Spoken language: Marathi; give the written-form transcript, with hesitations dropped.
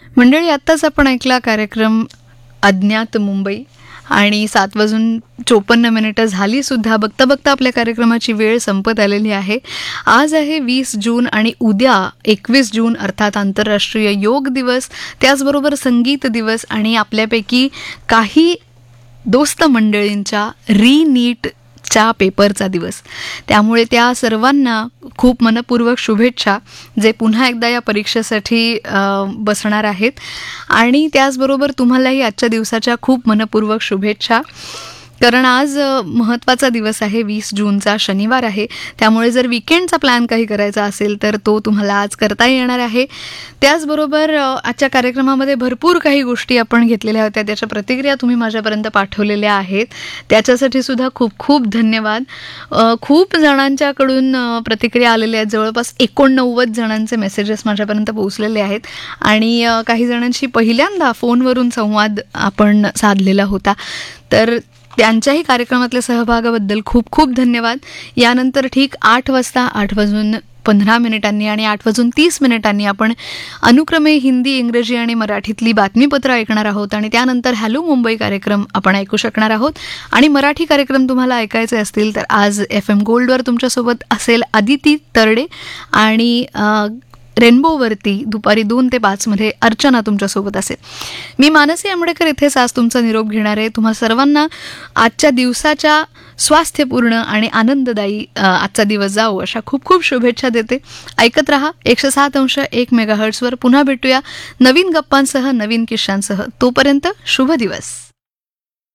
मंडळी, आत्ताच आपण ऐकला कार्यक्रम अज्ञात मुंबई आणि 7:54 झाली सुद्धा. बघता बघता आपल्या कार्यक्रमाची वेळ संपत आलेली आहे. आज आहे 20 जून आणि उद्या 21 जून अर्थात आंतरराष्ट्रीय योग दिवस, त्याचबरोबर संगीत दिवस आणि आपल्यापैकी काही दोस्त मंडळींच्या रीनीटच्या पेपरचा दिवस. त्यामुळे त्या सर्वांना खूप मनपूर्वक शुभेच्छा, जे पुन्हा एकदा या परीक्षेसाठी बसणार आहेत. आणि त्याचबरोबर तुम्हालाही आजच्या दिवसाच्या खूप मनपूर्वक शुभेच्छा, कारण आज महत्त्वाचा दिवस आहे. 20 जूनचा शनिवार आहे. त्यामुळे जर विकेंडचा प्लॅन काही करायचा असेल तर तो तुम्हाला आज करता येणार आहे. त्याचबरोबर आजच्या कार्यक्रमामध्ये भरपूर काही गोष्टी आपण घेतलेल्या होत्या, त्याच्या प्रतिक्रिया तुम्ही माझ्यापर्यंत पाठवलेल्या आहेत. त्याच्यासाठी सुद्धा खूप खूप धन्यवाद. खूप जणांच्याकडून प्रतिक्रिया आलेल्या आहेत. जवळपास 89 जणांचे मेसेजेस माझ्यापर्यंत पोहोचलेले आहेत आणि काही जणांशी पहिल्यांदा फोनवरून संवाद आपण साधलेला होता. तर त्यांच्याही कार्यक्रमातल्या सहभागाबद्दल खूप खूप धन्यवाद. यानंतर ठीक 8 वाजता 8:15 आणि 8:30 आपण अनुक्रमे हिंदी, इंग्रजी आणि मराठीतली बातमीपत्र ऐकणार आहोत आणि त्यानंतर हॅलो मुंबई कार्यक्रम आपण ऐकू शकणार आहोत. आणि मराठी कार्यक्रम तुम्हाला ऐकायचे असतील तर आज FM गोल्डवर तुमच्यासोबत असेल आदिती तरडे आणि रेनबोवरती दुपारी 2 ते 5 मध्ये अर्चना तुमच्यासोबत असेल. मी मानसी आंबेडकर इथेच आज तुमचा निरोप घेणार आहे. तुम्हा सर्वांना आजच्या दिवसाच्या स्वास्थ्यपूर्ण आणि आनंददायी आजचा दिवस जावो अशा खूप खूप शुभेच्छा देते. ऐकत रहा 107.1 मेगाहर्ट्झवर. पुन्हा भेटूया नवीन गप्पांसह, नवीन किस्सांसह. तोपर्यंत शुभ दिवस.